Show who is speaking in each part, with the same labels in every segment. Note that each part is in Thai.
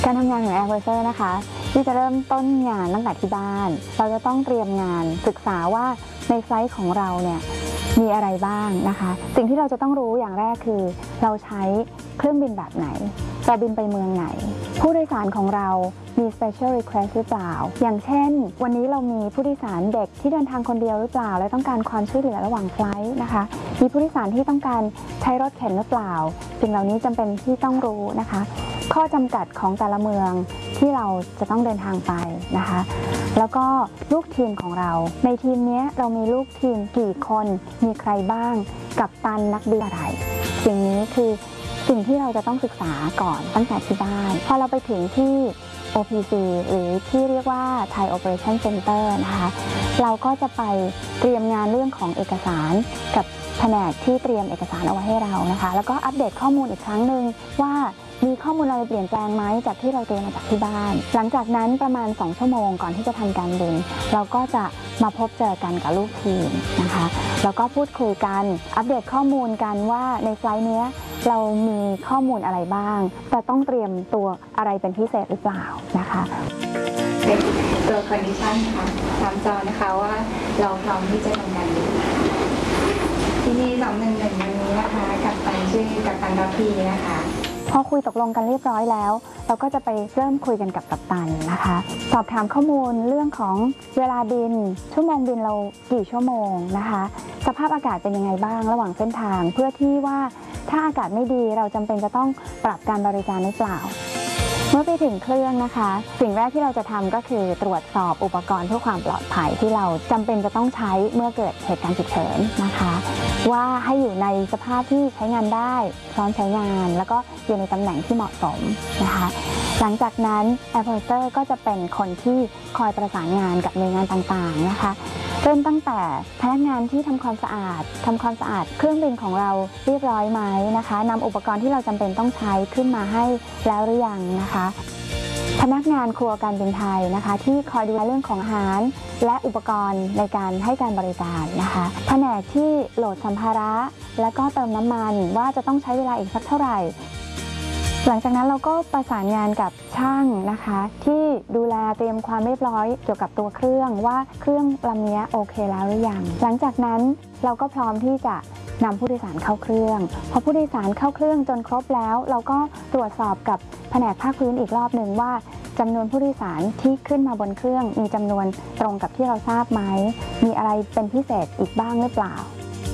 Speaker 1: การทำงานของ Air Purser นะคะที่จะเริ่มต้นงานตั้งแต่ที่บ้านเราจะต้องเตรียมงานศึกษาว่าในไฟลท์ของเราเนี่ยมีอะไรบ้างนะคะสิ่งที่เราจะต้องรู้อย่างแรกคือเราใช้เครื่องบินแบบไหนเราบินไปเมืองไหนผู้โดยสารของเรามี special request หรือเปล่าอย่างเช่นวันนี้เรามีผู้โดยสารเด็กที่เดินทางคนเดียวหรือเปล่าและต้องการความช่วยเหลือระหว่างไฟลท์นะคะมีผู้โดยสารที่ต้องการใช้รถเข็นหรือเปล่าสิ่งเหล่านี้จำเป็นที่ต้องรู้นะคะข้อจำกัดของแต่ละเมืองที่เราจะต้องเดินทางไปนะคะแล้วก็ลูกทีมของเราในทีมนี้เรามีลูกทีมกี่คนมีใครบ้างกัปตันนักบินอะไรสิ่งนี้คือสิ่งที่เราจะต้องศึกษาก่อนตั้งแต่ที่บ้านพอเราไปถึงที่ OPC หรือที่เรียกว่า Thai Operation Center นะคะเราก็จะไปเตรียมงานเรื่องของเอกสารกับแผนกที่เตรียมเอกสารเอาไว้ให้เรานะคะแล้วก็อัปเดตข้อมูลอีกครั้งหนึ่งว่ามีข้อมูลอะไรเปลี่ยนแปลงไหมจากที่เราเตรียมมาจากที่บ้านหลังจากนั้นประมาณ2ชั่วโมงก่อนที่จะทำการบินเราก็จะมาพบเจอกันกับลูกทีมนะคะแล้วก็พูดคุยกันอัปเดตข้อมูลกันว่าในไฟลท์นี้เรามีข้อมูลอะไรบ้างแต่ต้องเตรียมตัวอะไรเป็นพิเศษหรือเปล่านะคะ
Speaker 2: เป็นตัว condition ค่ะตามจอนะคะว่าเราพร้อมที่จะทำงานบินที่นี่211วันนี้นะคะกัปตันชื่อกัปตันรัพีนะคะ
Speaker 1: พอคุยตกลงกันเรียบร้อยแล้วเราก็จะไปเริ่มคุยกันกับกัปตันนะคะสอบถามข้อมูลเรื่องของเวลาบินชั่วโมงบินเรากี่ชั่วโมงนะคะสภาพอากาศเป็นยังไงบ้างระหว่างเส้นทางเพื่อที่ว่าถ้าอากาศไม่ดีเราจำเป็นจะต้องปรับการบริการหรือเปล่าเมื่อไปถึงเครื่องนะคะสิ่งแรกที่เราจะทำก็คือตรวจสอบอุปกรณ์เพื่อความปลอดภัยที่เราจำเป็นจะต้องใช้เมื่อเกิดเหตุการณ์ฉุกเฉินนะคะว่าให้อยู่ในสภาพที่ใช้งานได้พร้อมใช้งานแล้วก็อยู่ในตำแหน่งที่เหมาะสมนะคะหลังจากนั้น Air Purser ก็จะเป็นคนที่คอยประสานงานกับหน่วยงานต่างๆนะคะเริ่มตั้งแต่พนักงานที่ทำความสะอาดเครื่องบินของเราเรียบร้อยไหมนะคะนำอุปกรณ์ที่เราจำเป็นต้องใช้ขึ้นมาให้แล้วหรือยังนะคะพนักงานครัวการบินไทยนะคะที่คอยดูแลเรื่องของอาหารและอุปกรณ์ในการให้การบริการนะคะแผนกที่โหลดสัมภาระและก็เติมน้ำมันว่าจะต้องใช้เวลาอีกสักเท่าไหร่หลังจากนั้นเราก็ประสานงานกับช่างนะคะที่ดูแลเตรียมความเรียบร้อยเกี่ยวกับตัวเครื่องว่าเครื่องลำนี้โอเคแล้วหรือยังหลังจากนั้นเราก็พร้อมที่จะนำผู้โดยสารเข้าเครื่องพอผู้โดยสารเข้าเครื่องจนครบแล้วเราก็ตรวจสอบกับแผนกภาคพื้นอีกรอบหนึ่งว่าจำนวนผู้โดยสารที่ขึ้นมาบนเครื่องมีจำนวนตรงกับที่เราทราบไหมมีอะไรเป็นพิเศษอีกบ้างหรือเปล่า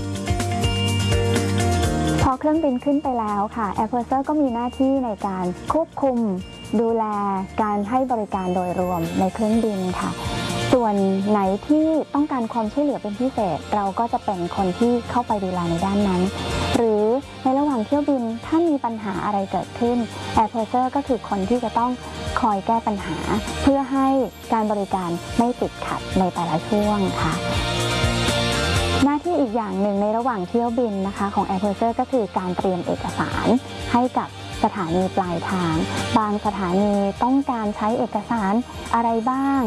Speaker 1: พอเครื่องบินขึ้นไปแล้วค่ะ Air Purser ก็มีหน้าที่ในการควบคุมดูแลการให้บริการโดยรวมในเครื่องบินค่ะส่วนไหนที่ต้องการความช่วยเหลือเป็นพิเศษเราก็จะเป็นคนที่เข้าไปดูแลในด้านนั้นหรือในระหว่างเที่ยวบินถ้ามีปัญหาอะไรเกิดขึ้น Air Purser ก็คือคนที่จะต้องคอยแก้ปัญหาเพื่อให้การบริการไม่ติดขัดในแต่ละช่วงค่ะหน้าที่อีกอย่างหนึ่งในระหว่างเที่ยวบินนะคะของ Air Purser ก็คือการเตรียมเอกสารให้กับสถานีปลายทางบางสถานีต้องการใช้เอกสารอะไรบ้าง